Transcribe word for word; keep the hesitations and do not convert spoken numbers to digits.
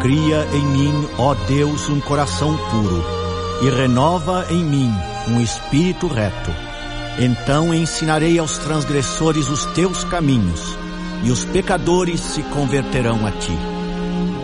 Cria em mim, ó Deus, um coração puro, e renova em mim um espírito reto. Então ensinarei aos transgressores os teus caminhos, e os pecadores se converterão a ti.